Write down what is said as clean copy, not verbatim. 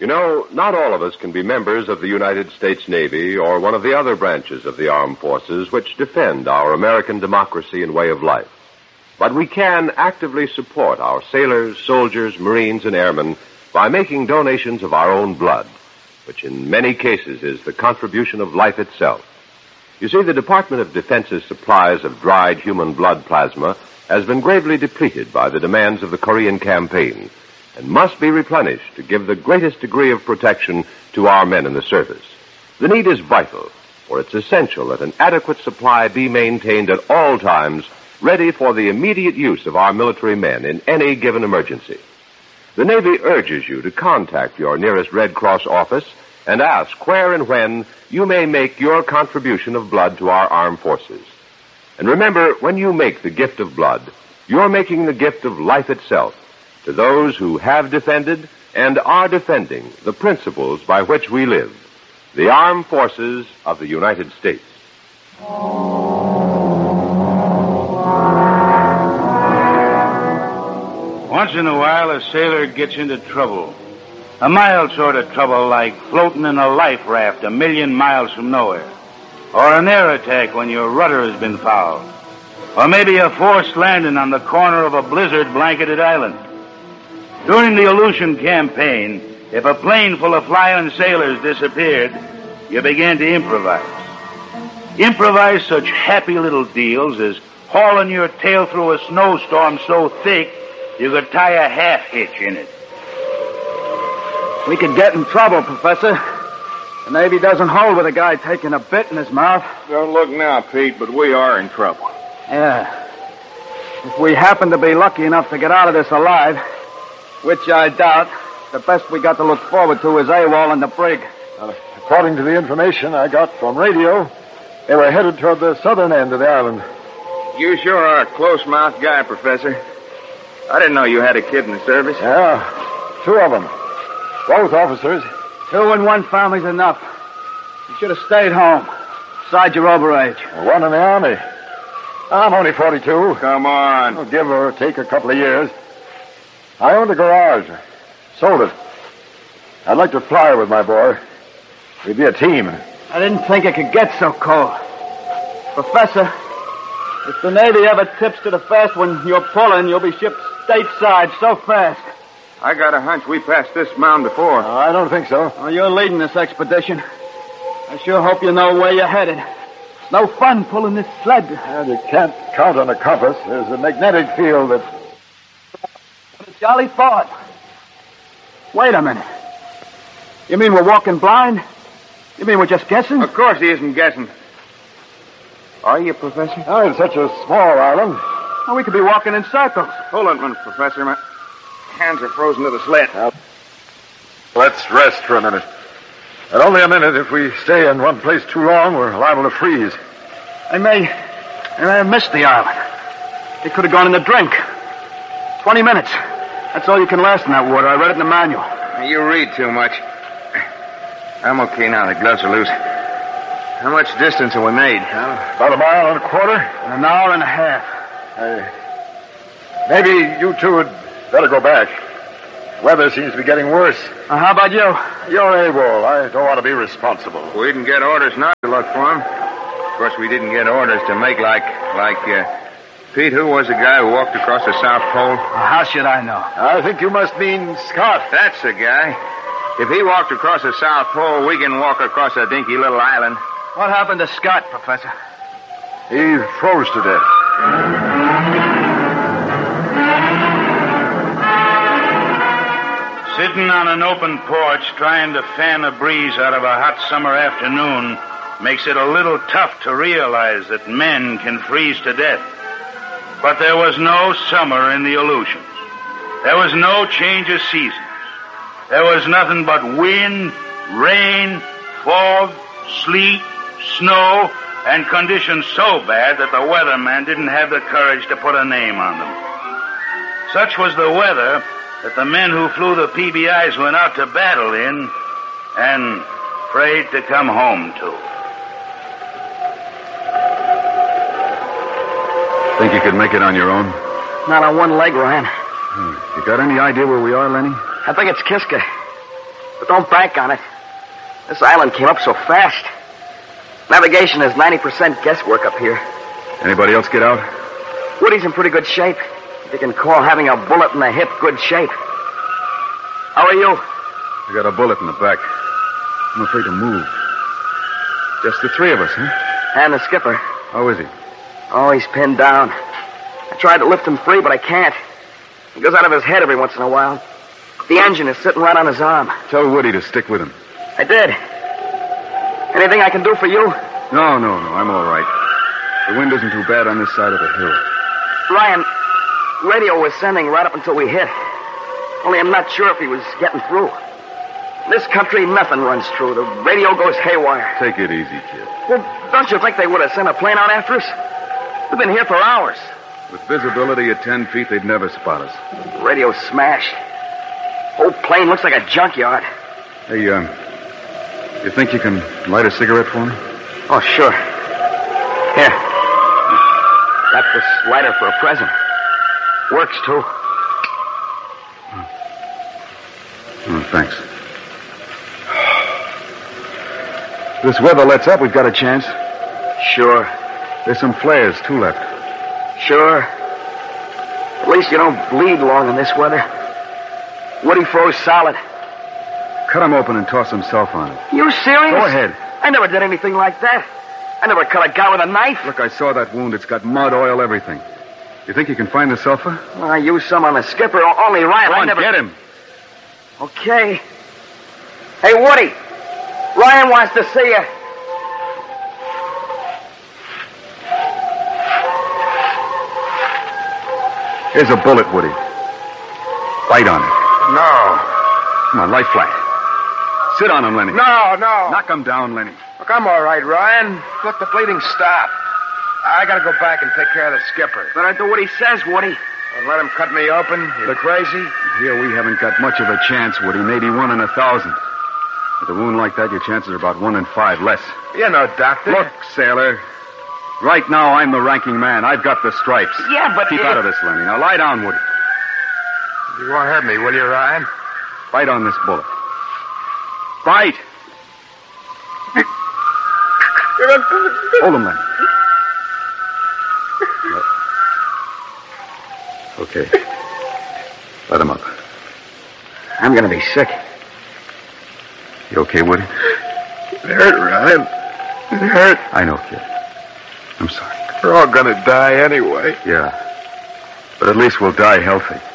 You know, not all of us can be members of the United States Navy or one of the other branches of the armed forces which defend our American democracy and way of life. But we can actively support our sailors, soldiers, Marines, and airmen by making donations of our own blood, which in many cases is the contribution of life itself. You see, the Department of Defense's supplies of dried human blood plasma has been gravely depleted by the demands of the Korean campaign and must be replenished to give the greatest degree of protection to our men in the service. The need is vital, for it's essential that an adequate supply be maintained at all times, ready for the immediate use of our military men in any given emergency. The Navy urges you to contact your nearest Red Cross office and ask where and when you may make your contribution of blood to our armed forces. And remember, when you make the gift of blood, you're making the gift of life itself to those who have defended and are defending the principles by which we live, the armed forces of the United States. Once in a while, a sailor gets into trouble. A mild sort of trouble, like floating in a life raft 1,000,000 miles from nowhere. Or an air attack when your rudder has been fouled. Or maybe a forced landing on the corner of a blizzard-blanketed island. During the Aleutian campaign, if a plane full of flying sailors disappeared, you began to improvise. Improvise such happy little deals as hauling your tail through a snowstorm so thick you could tie a half hitch in it. We could get in trouble, Professor. The Navy doesn't hold with a guy taking a bit in his mouth. Don't look now, Pete, but we are in trouble. Yeah. If we happen to be lucky enough to get out of this alive, which I doubt, the best we got to look forward to is AWOL and the brig. According to the information I got from radio, they were headed toward the southern end of the island. You sure are a close-mouthed guy, Professor. I didn't know you had a kid in the service. Yeah, 2 of them. Both officers. 2 in one family's enough. You should have stayed home. Besides, you're overage. 1 in the Army. I'm only 42. Come on. I'll give or take a couple of years. I owned a garage. Sold it. I'd like to fly with my boy. We'd be a team. I didn't think it could get so cold. Professor, if the Navy ever tips to the fast when you're pulling, you'll be shipped stateside so fast. I got a hunch we passed this mound before. I don't think so. Well, you're leading this expedition. I sure hope you know where you're headed. It's no fun pulling this sled. And you can't count on a compass. There's a magnetic field that... What a jolly thought. Wait a minute. You mean we're walking blind? You mean we're just guessing? Of course he isn't guessing. Are you, Professor? Oh, it's such a small island. Well, we could be walking in circles. Hold on a minute, Professor. My hands are frozen to the sled. Let's rest for a minute. And only a minute. If we stay in one place too long, we're liable to freeze. I may have missed the island. It could have gone in the drink. 20 minutes. That's all you can last in that water. I read it in the manual. You read too much. I'm okay now. The gloves are loose. How much distance have we made? About 1.25 miles. In an hour and a half. Maybe you two had better go back. Weather seems to be getting worse. How about you? You're AWOL. I don't want to be responsible. We didn't get orders not to look for him. Of course, we didn't get orders to make like Pete, who was the guy who walked across the South Pole? How should I know? I think you must mean Scott. That's the guy. If he walked across the South Pole, we can walk across a dinky little island. What happened to Scott, Professor? He froze to death. Sitting on an open porch trying to fan a breeze out of a hot summer afternoon makes it a little tough to realize that men can freeze to death. But there was no summer in the Aleutians. There was no change of seasons. There was nothing but wind, rain, fog, sleet, snow, and conditions so bad that the weatherman didn't have the courage to put a name on them. Such was the weather that the men who flew the PBIs went out to battle in and prayed to come home to. Think you could make it on your own? Not on one leg, Ryan. You got any idea where we are, Lenny? I think it's Kiska. But don't bank on it. This island came up so fast. Navigation is 90% guesswork up here. Anybody else get out? Woody's in pretty good shape. You can call having a bullet in the hip good shape. How are you? I got a bullet in the back. I'm afraid to move. Just the three of us, huh? And the skipper. How is he? Oh, he's pinned down. I tried to lift him free, but I can't. He goes out of his head every once in a while. The engine is sitting right on his arm. Tell Woody to stick with him. I did. Anything I can do for you? No. I'm all right. The wind isn't too bad on this side of the hill. Ryan, radio was sending right up until we hit. Only I'm not sure if he was getting through. In this country, nothing runs true. The radio goes haywire. Take it easy, kid. Well, don't you think they would have sent a plane out after us? We've been here for hours. With visibility at 10 feet, they'd never spot us. Radio's smashed. Whole plane looks like a junkyard. Hey, you think you can light a cigarette for me? Oh, sure. Here. Got this lighter for a present. Works, too. Oh, thanks. This weather lets up, we've got a chance. Sure. There's some flares, too, left. Sure. At least you don't bleed long in this weather. Woody froze solid. Cut him open and toss himself on it. You serious? Go ahead. I never did anything like that. I never cut a guy with a knife. Look, I saw that wound. It's got mud, oil, everything. You think you can find the sulfur? Well, I used some on the skipper. Only Ryan. Go on, get him. Okay. Hey, Woody. Ryan wants to see you. Here's a bullet, Woody. Bite on it. No. Come on, lie flat. Sit on him, Lenny. No. Knock him down, Lenny. Look, I'm all right, Ryan. Let the bleeding stop. I gotta go back and take care of the skipper. Better do what he says, Woody. And let him cut me open? You crazy? Here we haven't got much of a chance, Woody. Maybe 1 in 1,000. With a wound like that, your chances are about 1 in 5 less. You're no doctor. Look, sailor. Right now, I'm the ranking man. I've got the stripes. Yeah, but... Keep out of this, Lenny. Now, lie down, Woody. You won't hurt me, will you, Ryan? Bite on this bullet. Bite! Hold him, Lenny. Okay. Let him up. I'm going to be sick. You okay, Woody? It hurt, Ryan. It hurt. I know, kid. I'm sorry. We're all gonna die anyway. Yeah. But at least we'll die healthy.